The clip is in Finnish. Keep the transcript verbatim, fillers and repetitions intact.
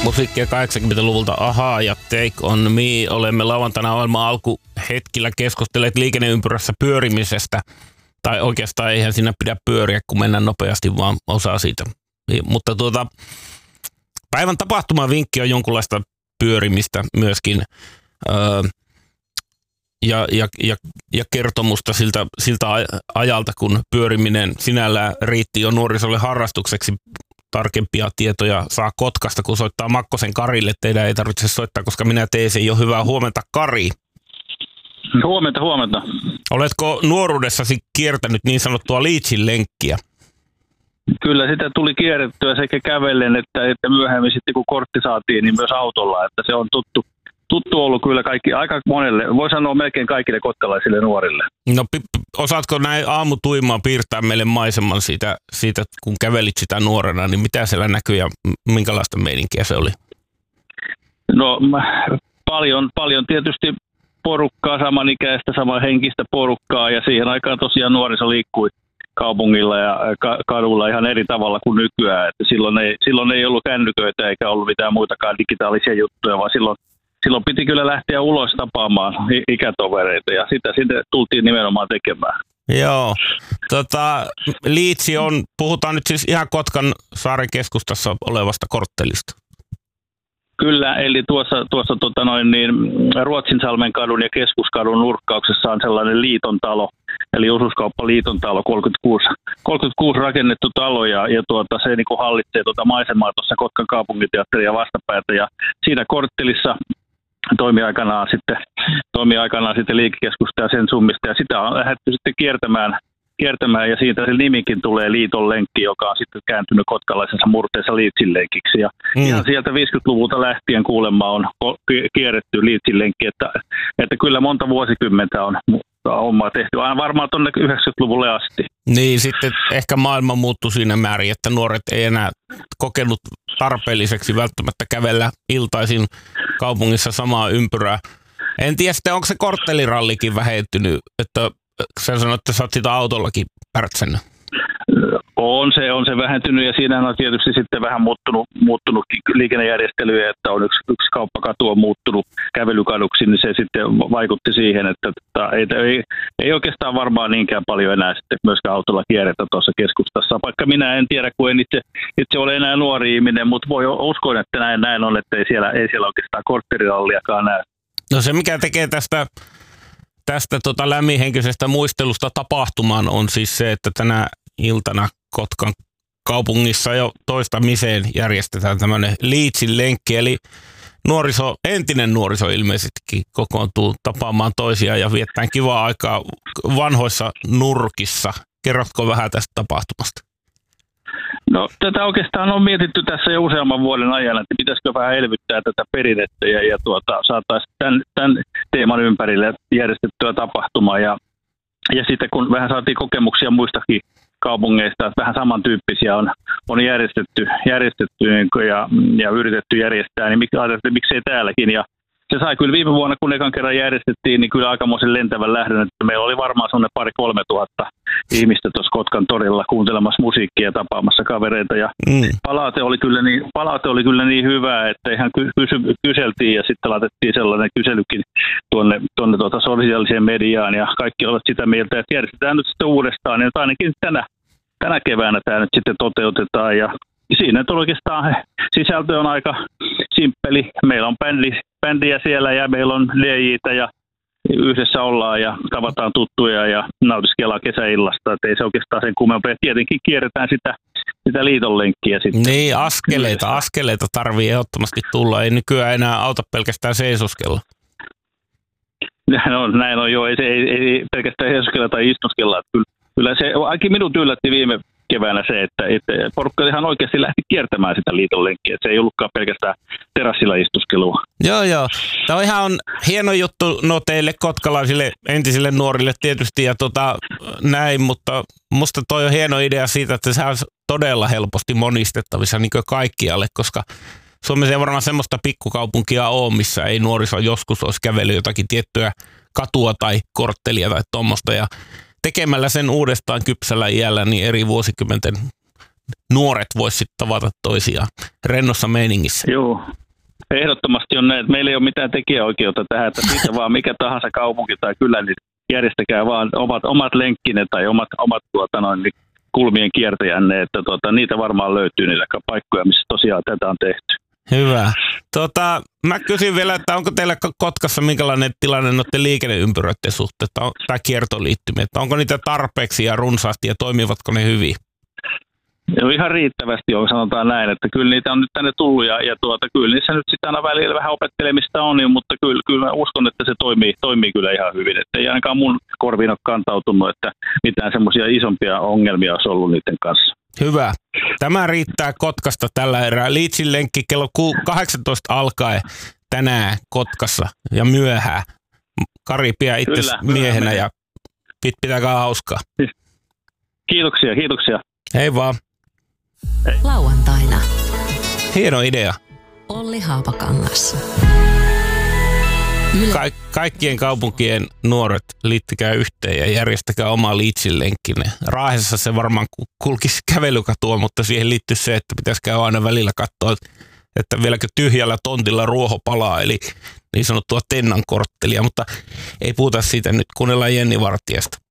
musiikkia kahdeksankymmentäluvulta Ahaa ja Take On Me. Olemme lauantaina ohjelman alkuhetkillä keskustelleet liikenneympyrässä pyörimisestä. Tai oikeastaan eihän siinä pidä pyöriä, kun mennään nopeasti, vaan osaa siitä. Mutta tuota, päivän tapahtumavinkki on jonkunlaista pyörimistä myöskin. Öö, ja, ja, ja, ja kertomusta siltä, siltä ajalta, kun pyöriminen sinällään riitti jo nuorisolle harrastukseksi. Tarkempia tietoja saa Kotkasta, kun soittaa Makkosen Karille. Teidän ei tarvitse soittaa, koska minä teen sen jo. Hyvää huomenta, Kari. Huomenta, huomenta. Oletko nuoruudessasi kiertänyt niin sanottua Leedsin lenkkiä? Kyllä sitä tuli kierrettyä sekä kävellen että, että myöhemmin sitten kun kortti saatiin, niin myös autolla. Että se on tuttu, tuttu ollut kyllä kaikki, aika monelle, voi sanoa melkein kaikille kotkalaisille nuorille. No osaatko näin aamutuimaan piirtää meille maiseman siitä, siitä, kun kävelit sitä nuorena, niin mitä siellä näkyy ja minkälaista meininkiä se oli? No paljon, paljon tietysti porukkaa, samanikäistä, samanhenkistä porukkaa ja siihen aikaan tosiaan nuoriso liikkui kaupungilla ja kadulla ihan eri tavalla kuin nykyään. Että silloin, ei, silloin ei ollut kännyköitä eikä ollut mitään muitakaan digitaalisia juttuja, vaan silloin, silloin piti kyllä lähteä ulos tapaamaan ikätovereita ja sitä sitten tultiin nimenomaan tekemään. Joo. Tota, Liitsi on, puhutaan nyt siis ihan Kotkan saaren keskustassa olevasta korttelista. Kyllä, eli tuossa, tuossa tota noin, niin Ruotsinsalmen kadun ja Keskuskadun nurkkauksessa on sellainen liiton talo, eli osuuskauppaliiton talo, kolmekymmentäkuusi, kolmekymmentäkuusi rakennettu talo, ja, ja tuota, se niin kuin hallitsee tuota maisemaa tuossa Kotkan kaupunginteatteria vastapäätä, ja siinä korttelissa toimi aikanaan sitten, toimi aikanaan sitten liikekeskusta ja sen summista, ja sitä on lähdetty sitten kiertämään, kiertämään, ja siitä se nimikin tulee Liiton lenkki, joka on sitten kääntynyt kotkalaisessa murteessa Liitsin lenkiksi. Ja mm. ihan sieltä viisikymmentäluvulta lähtien kuulemma on kierretty Liitsin lenkki, että, että kyllä monta vuosikymmentä on hommaa tehty, aina varmaan tuonne yhdeksänkymmentäluvulle asti. Niin, sitten ehkä maailma muuttui siinä määrin, että nuoret ei enää kokenut tarpeelliseksi välttämättä kävellä iltaisin kaupungissa samaa ympyrää. En tiedä sitten, onko se korttelirallikin vähentynyt, että sä sanoit, että sä oot sitä autollakin pärtsännyt. On se, on se vähentynyt ja siinähän on tietysti sitten vähän muuttunut, muuttunut liikennejärjestelyjä, että on yksi, yksi kauppakatu on muuttunut kävelykaduksi, niin se sitten vaikutti siihen, että, että ei, ei, ei oikeastaan varmaan niinkään paljon enää sitten myöskään autolla kierretä tuossa keskustassa. Vaikka minä en tiedä, kun en itse, itse ole enää nuori ihminen, mutta voi uskoa, että näin, näin on, että ei siellä, ei siellä oikeastaan kortteliralliakaan näy. No se, mikä tekee tästä Tästä tota lämminhenkisestä muistelusta tapahtumaan on siis se, että tänä iltana Kotkan kaupungissa jo toistamiseen järjestetään tämmöinen Leedsin lenkki, eli nuoriso, entinen nuoriso ilmeisestikin kokoontuu tapaamaan toisiaan ja viettään kivaa aikaa vanhoissa nurkissa. Kerrotko vähän tästä tapahtumasta? No tätä oikeastaan on mietitty tässä jo useamman vuoden ajan, että pitäisikö vähän elvyttää tätä perinnettä ja, ja tuota, saataisiin tämän, tämän teeman ympärille järjestettyä tapahtumaa. Ja, ja sitten kun vähän saatiin kokemuksia muistakin kaupungeista, että vähän samantyyppisiä on, on järjestetty, järjestetty ja, ja yritetty järjestää, niin miksi, ajateltiin, miksei täälläkin. Ja se sai kyllä viime vuonna, kun ekan kerran järjestettiin, niin kyllä aikamoisen lentävän lähdön, että meillä oli varmaan sellainen pari kolme tuhatta ihmistä tuossa Kotkan torilla kuuntelemassa musiikkia ja tapaamassa kavereita. Ja mm. palaute, oli kyllä niin, palaute oli kyllä niin hyvää, että ihan kysy, kyseltiin ja sitten laitettiin sellainen kyselykin tuonne, tuonne tuota sosiaaliseen mediaan ja kaikki olivat sitä mieltä, että järjestetään nyt sitten uudestaan, niin ainakin tänä, tänä keväänä tämä nyt sitten toteutetaan ja siinä nyt oikeastaan sisältö on aika simppeli. Meillä on bändi, bändiä siellä ja meillä on D J:tä ja yhdessä ollaan ja tavataan tuttuja ja nautiskellaan kesäillasta. Et ei se oikeastaan sen kummempaa. Tietenkin kierretään sitä, sitä liiton lenkkiä sitten. Niin, askeleita, askeleita tarvii ehdottomasti tulla. Ei nykyään enää auta pelkästään seisoskella. Näin on, näin on joo. Ei, ei, ei pelkästään seisoskella tai istuskella. Kyllä, kyllä se ainakin minut yllätti viime keväänä se, että, että porukka ihan oikeasti lähti kiertämään sitä liiton lenkkiä. Se ei ollutkaan pelkästään terassilla istuskelua. Joo, joo. Tämä on ihan hieno juttu no teille kotkalaisille entisille nuorille tietysti ja tota, näin, mutta musta toi on hieno idea siitä, että se on todella helposti monistettavissa niin kuin kaikkialle, koska Suomessa ei varmaan semmoista pikkukaupunkia ole, missä ei nuoriso joskus olisi kävellyt jotakin tiettyä katua tai korttelia tai tuommoista ja tekemällä sen uudestaan kypsällä iällä niin eri vuosikymmenten nuoret vois sitten tavata toisiaan rennossa meiningissä. Joo. Ehdottomasti on näin, että meillä ei ole mitään tekijäoikeutta tähän, että siitä vaan mikä tahansa kaupunki tai kylä, niin järjestäkää vaan omat, omat lenkkinne tai omat, omat tuota noin, niin kulmien kiertäjänne, että tuota, niitä varmaan löytyy niitä paikkoja, missä tosiaan tätä on tehty. Hyvä. Tota, mä kysyn vielä, että onko teillä Kotkassa minkälainen tilanne noiden liikenneympyröiden suhteen tai kiertoliittymät? Onko niitä tarpeeksi ja runsaasti ja toimivatko ne hyvin? Joo, ihan riittävästi on, sanotaan näin, että kyllä niitä on nyt tänne tullut ja, ja tuota, kyllä niissä nyt sitten aina välillä vähän opettelemista on, niin, mutta kyllä, kyllä mä uskon, että se toimii, toimii kyllä ihan hyvin. Että ei ainakaan mun korviin ole kantautunut, että mitään semmoisia isompia ongelmia olisi ollut niiden kanssa. Hyvä. Tämä riittää Kotkasta tällä erää. Leedsin lenkki kello kahdeksantoista alkaen tänään Kotkassa ja myöhään. Kari pian itse miehenä ja pitäkää hauskaa. Kiitoksia, kiitoksia. Hei vaan. Hei. Lauantaina. Hieno idea. Olli Haapakangas. Ka- kaikkien kaupunkien nuoret liittykää yhteen ja järjestäkää oma Leedsin lenkkinne. Raahessa se varmaan kulkisi kävelykatua, mutta siihen liittyy se, että pitäisi käydä aina välillä katsoa, että vieläkö tyhjällä tontilla ruoho palaa, eli niin sanottua tennankorttelia, mutta ei puhuta siitä nyt, kuunnellaan Jenni Vartiasta.